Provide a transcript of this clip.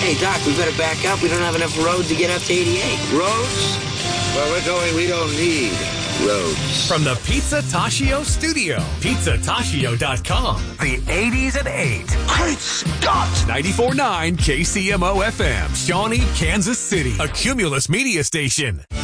Hey, Doc, we better back up. We don't have enough road to get up to 88. Roads? Well, we're going, we don't need roads. From the Pizza Tashio studio, pizzatashio.com. The 80s at 8. Great Scott! 94.9 KCMO FM, Shawnee, Kansas City. A Cumulus media station.